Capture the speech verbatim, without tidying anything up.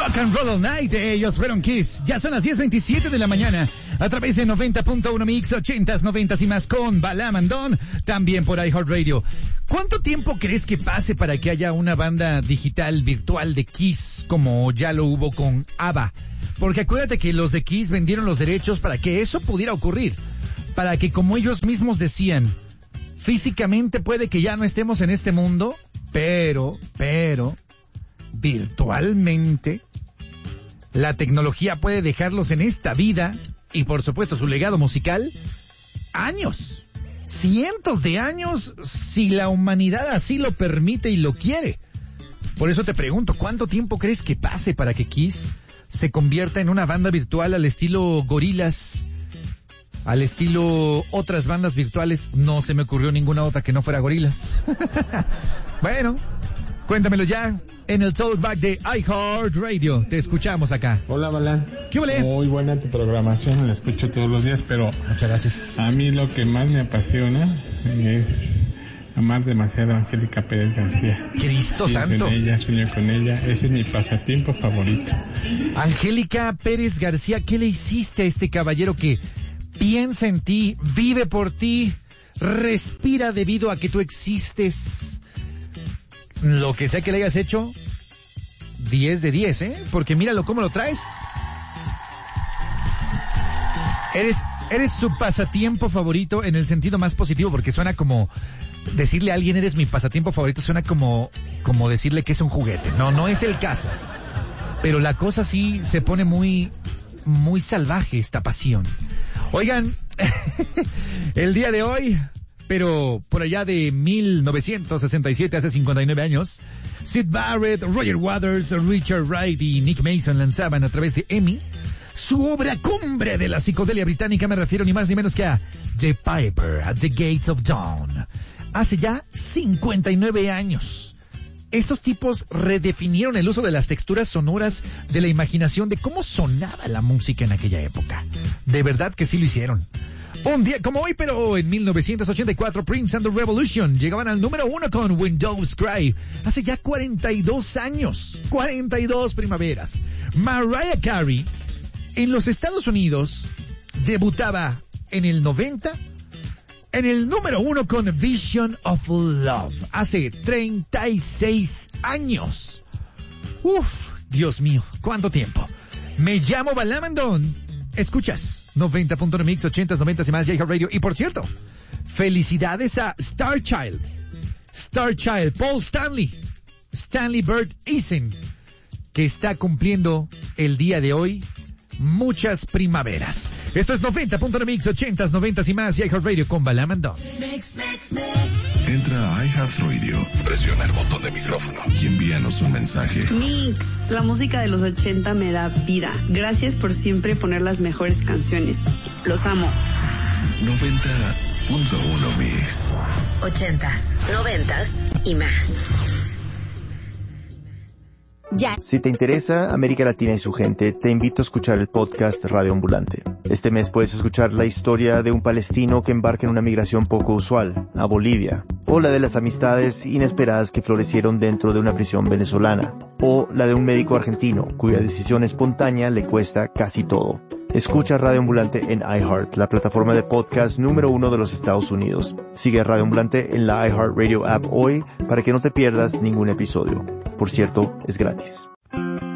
Rock and Roll All Night, ellos fueron Kiss. Ya son las diez veintisiete de la mañana, a través de noventa punto uno Mix, ochentas, noventas y más con Balam and Don, también por iHeartRadio. ¿Cuánto tiempo crees que pase para que haya una banda digital virtual de Kiss como ya lo hubo con ABBA? Porque acuérdate que los de Kiss vendieron los derechos para que eso pudiera ocurrir. Para que, como ellos mismos decían, físicamente puede que ya no estemos en este mundo, pero, pero, virtualmente, la tecnología puede dejarlos en esta vida, y por supuesto su legado musical, años, cientos de años, si la humanidad así lo permite y lo quiere. Por eso te pregunto, ¿cuánto tiempo crees que pase para que Kiss se convierta en una banda virtual al estilo Gorillaz, al estilo otras bandas virtuales? No se me ocurrió ninguna otra que no fuera Gorillaz. Bueno, cuéntamelo ya en el Talkback de iHeartRadio. Te escuchamos acá. Hola, Balan. ¿Qué vale? Muy buena tu programación, la escucho todos los días, pero muchas gracias. A mí lo que más me apasiona es amar demasiado a Angélica Pérez García. Cristo Pienso santo. en ella, sueño con ella, ese es mi pasatiempo favorito. Angélica Pérez García, ¿qué le hiciste a este caballero que piensa en ti, vive por ti, respira debido a que tú existes? Lo que sea que le hayas hecho, diez de diez, ¿eh? Porque míralo cómo lo traes. Eres, eres su pasatiempo favorito en el sentido más positivo, porque suena como decirle a alguien eres mi pasatiempo favorito, suena como, como decirle que es un juguete. No, no es el caso. Pero la cosa sí se pone muy, muy salvaje, esta pasión. Oigan, el día de hoy, pero por allá de mil novecientos sesenta y siete, hace cincuenta y nueve años, Syd Barrett, Roger Waters, Richard Wright y Nick Mason lanzaban a través de EMI su obra cumbre de la psicodelia británica. Me refiero ni más ni menos que a The Piper at the Gates of Dawn. Hace ya cincuenta y nueve años. Estos tipos redefinieron el uso de las texturas sonoras de la imaginación de cómo sonaba la música en aquella época. De verdad que sí lo hicieron. Un día como hoy, pero en mil novecientos ochenta y cuatro, Prince and the Revolution llegaban al número uno con Windows Cry. Hace ya cuarenta y dos años. cuarenta y dos primaveras. Mariah Carey, en los Estados Unidos, debutaba en el noventa en el número uno con Vision of Love. Hace treinta y seis años. Uf, Dios mío, cuánto tiempo. Me llamo Balam and Don. Escuchas noventa punto uno Mix, ochentas, noventas y más de iHeartRadio. Y por cierto, felicidades a Star Child. Star Child, Paul Stanley. Stanley Bird Eason, que está cumpliendo el día de hoy muchas primaveras. Esto es noventa punto uno Mix, ochentas, noventas y más y iHeartRadio con Balam and Don. Entra a iHeartRadio, presiona el botón de micrófono y envíanos un mensaje. Mix, la música de los ochenta me da vida. Gracias por siempre poner las mejores canciones. Los amo. noventa punto uno Mix. Ochentas, noventas y más. Ya. Si te interesa América Latina y su gente, te invito a escuchar el podcast Radio Ambulante. Este mes puedes escuchar la historia de un palestino que embarca en una migración poco usual, a Bolivia, o la de las amistades inesperadas que florecieron dentro de una prisión venezolana, o la de un médico argentino cuya decisión espontánea le cuesta casi todo. Escucha Radio Ambulante en iHeart, la plataforma de podcast número uno de los Estados Unidos. Sigue a Radio Ambulante en la iHeartRadio app hoy para que no te pierdas ningún episodio. Por cierto, es gratis.